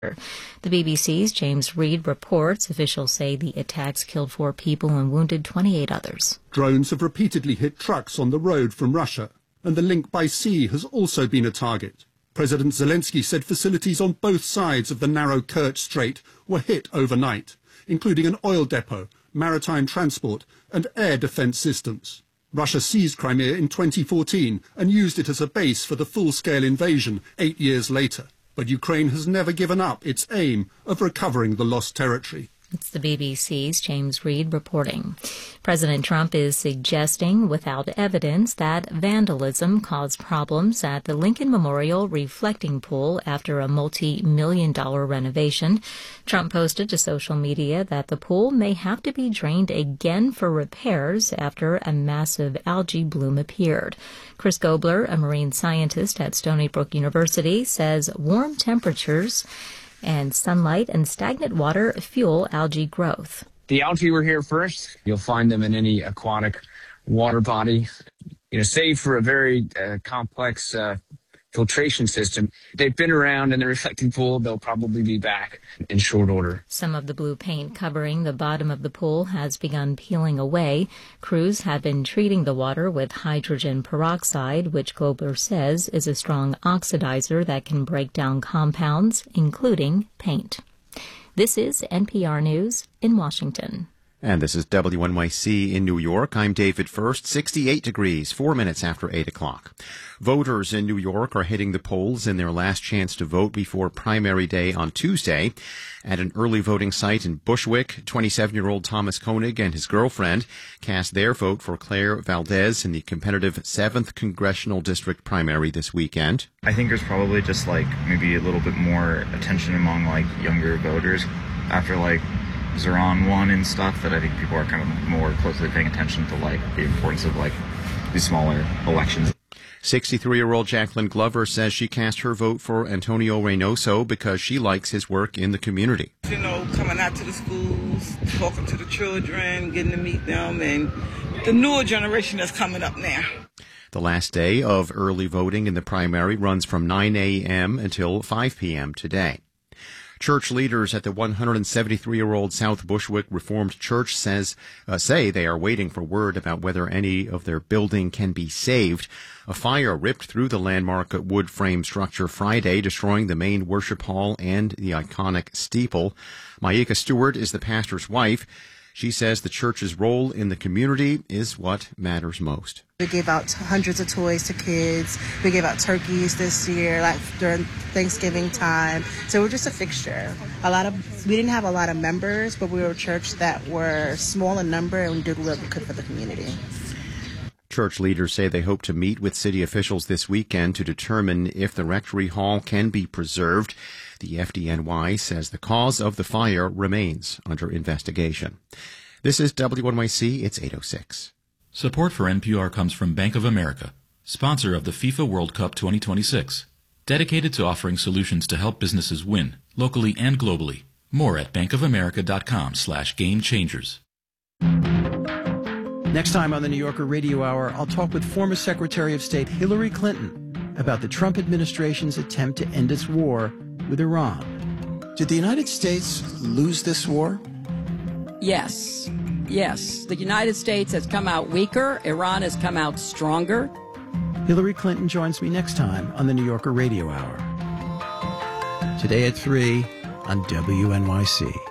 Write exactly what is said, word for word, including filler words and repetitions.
The B B C's James Reed reports officials say the attacks killed four people and wounded twenty-eight others. Drones have repeatedly hit trucks on the road from Russia, and the link by sea has also been a target. President Zelensky said facilities on both sides of the narrow Kerch Strait were hit overnight, including an oil depot, maritime transport, and air defense systems. Russia seized Crimea in twenty fourteen and used it as a base for the full-scale invasion eight years later. But Ukraine has never given up its aim of recovering the lost territory. It's the B B C's James Reed reporting. President Trump is suggesting, without evidence, that vandalism caused problems at the Lincoln Memorial reflecting pool after a multi-million dollar renovation. Trump posted to social media that the pool may have to be drained again for repairs after a massive algae bloom appeared. Chris Gobler, a marine scientist at Stony Brook University, says warm temperatures and sunlight and stagnant water fuel algae growth. The algae were here first. You'll find them in any aquatic water body. You know, save for a very uh, complex uh, filtration system. They've been around in the reflecting pool. They'll probably be back in short order. Some of the blue paint covering the bottom of the pool has begun peeling away. Crews have been treating the water with hydrogen peroxide, which Gobler says is a strong oxidizer that can break down compounds, including paint. This is N P R News in Washington. And this is W N Y C in New York. I'm David First, sixty-eight degrees, four minutes after eight o'clock. Voters in New York are hitting the polls in their last chance to vote before primary day on Tuesday. At an early voting site in Bushwick, twenty-seven-year-old Thomas Koenig and his girlfriend cast their vote for Claire Valdez in the competitive seventh Congressional District primary this weekend. I think there's probably just like maybe a little bit more attention among like younger voters after like Zeron won and stuff, that I think people are kind of more closely paying attention to like the importance of like these smaller elections. sixty-three-year-old Jacqueline Glover says she cast her vote for Antonio Reynoso because she likes his work in the community. You know, coming out to the schools, talking to the children, getting to meet them, and the newer generation that's coming up now. The last day of early voting in the primary runs from nine a.m. until five p.m. today. Church leaders at the one hundred seventy-three-year-old South Bushwick Reformed Church says uh, say they are waiting for word about whether any of their building can be saved. A fire ripped through the landmark wood frame structure Friday, destroying the main worship hall and the iconic steeple. Maika Stewart is the pastor's wife. She says the church's role in the community is what matters most. We gave out hundreds of toys to kids. We gave out turkeys this year, like during Thanksgiving time. So we're just a fixture. A lot of we didn't have a lot of members, but we were a church that were small in number and we did what we could for the community. Church leaders say they hope to meet with city officials this weekend to determine if the rectory hall can be preserved. The F D N Y says the cause of the fire remains under investigation. This is W N Y C. It's eight oh six. Support for N P R comes from Bank of America, sponsor of the FIFA World Cup twenty twenty-six, dedicated to offering solutions to help businesses win, locally and globally. More at bankofamerica.com slash game changers. Next time on the New Yorker Radio Hour, I'll talk with former Secretary of State Hillary Clinton about the Trump administration's attempt to end its war with Iran. Did the United States lose this war? Yes. Yes. The United States has come out weaker. Iran has come out stronger. Hillary Clinton joins me next time on the New Yorker Radio Hour. Today at three on W N Y C.